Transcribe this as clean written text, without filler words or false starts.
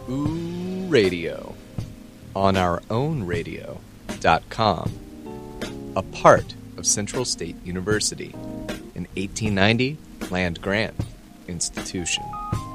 Ooh Radio on our own radio.com, a part of Central State University, an 1890 land grant institution.